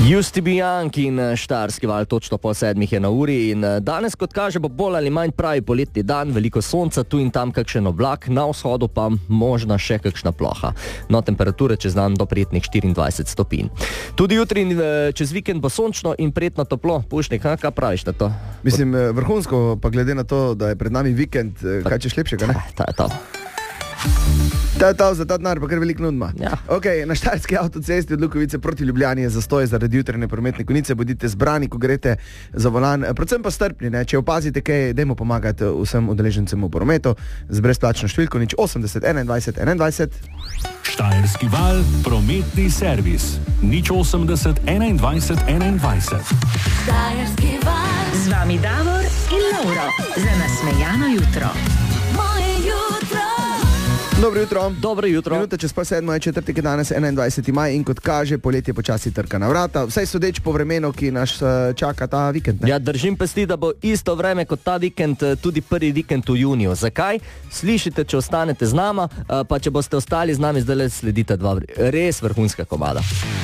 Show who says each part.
Speaker 1: Justi Bianchi in Štajerski val, točno pol 7 je na uri in danes, kot kaže, bo bolj ali manj pravi poletni dan, veliko sonca, tu in tam kakšen oblak, na vzhodu pa možna še kakšna ploha. No, temperature čez dan do prijetnih 24 stopinj. Tudi jutri in čez vikend bo sončno in prijetno toplo. Pušnik, kaj praviš na to?
Speaker 2: Mislim, vrhunsko, pa glede na to, da je pred nami vikend, kaj češ lepšega, ne?
Speaker 1: Ta je to.
Speaker 2: Za ta denar pa kar velik nudma.
Speaker 1: Ja.
Speaker 2: Ok, na Štajerski avtocesti od Lukovice proti Ljubljani je zastoj zaradi jutranje prometne konice. Bodite zbrani, ko greste za volan. Predvsem pa strpni, ne? Če opazite kaj, dajmo pomagati vsem udeležencem v prometu z brezplačno številko 80 21 21.
Speaker 3: Štajerski val, prometni servis 80 21 21.
Speaker 4: Štajerski val.
Speaker 5: Z vami Davor in Lauro za nasmejano jutro.
Speaker 4: Moje jutro.
Speaker 2: Dobro jutro.
Speaker 1: Dobro jutro.
Speaker 2: Minuta čez pol 7 je četrtek, je danes 21. maj in kot kaže, poletje počasi trka na vrata. Vsaj sodeč po vremenu, ki nas čaka ta vikend. Ne?
Speaker 1: Ja, držim pesti, da bo isto vreme kot ta vikend, tudi prvi vikend v juniju. Zakaj? Slišite, če ostanete z nama, pa če boste ostali z nami, zdaj le sledite dva res vrhunska komada.